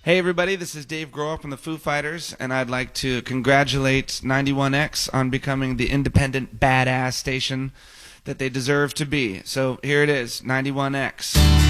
Hey everybody, this is Dave Grohl from the Foo Fighters, and I'd like to congratulate 91X on becoming the independent badass station that they deserve to be. So here it is, 91X.